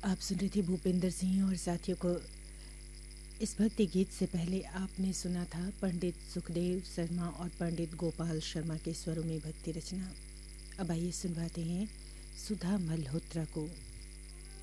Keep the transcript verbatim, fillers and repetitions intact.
आप सुन रहे थे भूपेंद्र सिंह और साथियों को। इस भक्ति गीत से पहले आपने सुना था पंडित सुखदेव शर्मा और पंडित गोपाल शर्मा के स्वरों में भक्ति रचना। अब आइए सुनवाते हैं सुधा मल्होत्रा को।